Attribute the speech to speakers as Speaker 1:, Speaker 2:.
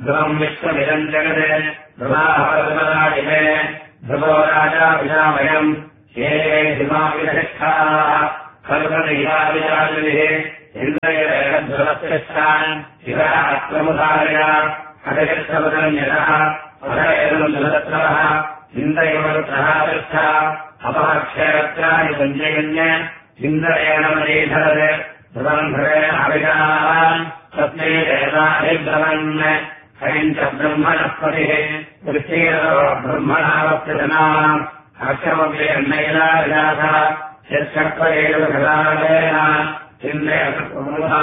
Speaker 1: ध्रुवम् विश्वमिदम् जगत् ध्रुवाहवल्मलाडिमे ध्रुवो राजा विनामयम् ये हिमाविदशिष्ठाः खल्वनैवाविराजुभिः इन्द्रयध्रुवस्यश्चान् शिवः अक्रमुधारय हरिशब्दन्यतः अधरेदुलत्रः इन्द्रयोरुत्तः अपहक्षरत्राणि सञ्जयन्य इन्द्रयेण मनीधरत् ध्रुवम् ध्रुवेण अभिषाः तस्मै देवाभिभ्रमन् हरिम् च ब्रह्मणस्पतिः वृष्टिरो ब्रह्मणावप्रजनाम् अक्षमपि अन्नैलाविलासः यत्सर्पैर्वघलालेन इन्द्रयः